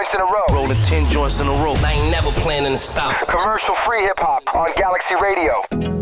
joints in a row. Rolling 10 joints in a row. I ain't never planning to stop. Commercial free hip hop on Galaxy Radio.